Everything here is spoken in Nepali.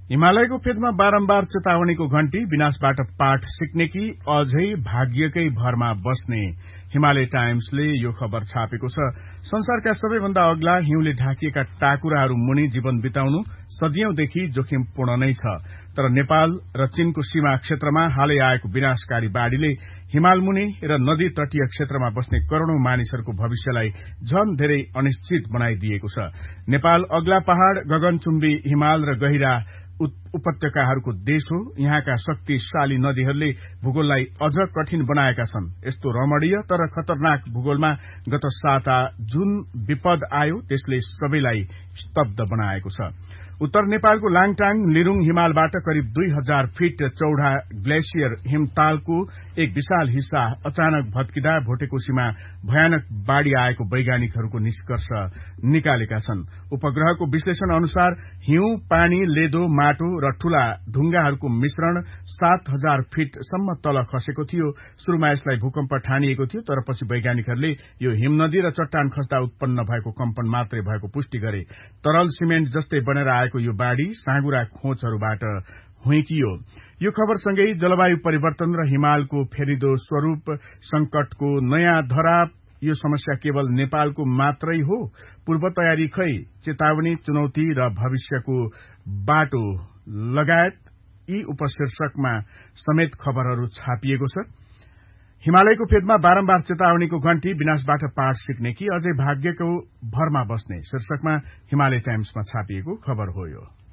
हिमालयको फेदमा बारम्बार चेतावनीको घण्टी, विनाशबाट पाठ सिक्ने कि अझै भाग्यकै भरमा बस्ने। हिमालय टाइम्सले यो खबर छापेको छ। संसारका सबैभन्दा अग्ला हिउँले ढाकिएका टाकुराहरू मुनि जीवन बिताउनु सदियौंदेखि जोखिमपूर्ण नै छ। तर नेपाल र चीनको सीमा क्षेत्रमा हालै आएको विनाशकारी बाढ़ीले हिमालमुनि र नदी तटीय क्षेत्रमा बस्ने करोड़ौं मानिसहरूको भविष्यलाई झन धेरै अनिश्चित बनाइदिएको छ। नेपाल अग्ला पहाड़, गगनचुम्बी हिमाल र गहिरा उपत्यकाहरूको देश हो। यहाँका शक्तिशाली नदीहरूले भूगोललाई अझ कठिन बनाएका छन्। यस्तो रमणीय तर खतरनाक भूगोलमा गत साता जुन विपद आयो त्यसले सबैलाई स्तब्ध बनाएको छ। उत्तर नेपालको लाङटाङ लिरूङ हिमालबाट करिब 2000 फिट चौड़ा ग्लेसियर हिमतालको एक विशाल हिस्सा अचानक भत्किँदा भोटेकोशीमा भयानक बाढ़ी आएको वैज्ञानिकहरूको निष्कर्ष निकालेका छन्। उपग्रहको विश्लेषण अनुसार हिउँ, पानी, लेदो, माटो र ठूला ढुंगाहरूको मिश्रण 7000 फिटसम्म तल खसेको थियो। शुरूमा यसलाई भूकम्प ठानिएको थियो, तर पछि वैज्ञानिकहरूले यो हिमनदी र चट्टान खस्दा उत्पन्न भएको कम्पन मात्रै भएको पुष्टि गरे। तरल सिमेन्ट जस्तै बनेर आएको यो बाढ़ी साँगुरा खोजहरूबाट हुइकियो। यो खबरसँगै जलवायु परिवर्तन र हिमालको फेरिदो स्वरूप संकटको नयाँ धराप। यो समस्या केवल नेपालको मात्रै हो? पूर्व तयारी खै, चेतावनी, चुनौती र भविष्यको बाटो लगायत यी उपशीर्षकमा समेत खबरहरू छापिएको छ। हिमालयको फेदमा बारम्बार चेतावनीको घण्टी, विनाशबाट पाठ सिक्ने कि अझै भाग्यको भरमा बस्ने शीर्षकमा हिमालय टाइम्समा छापिएको खबर हो यो।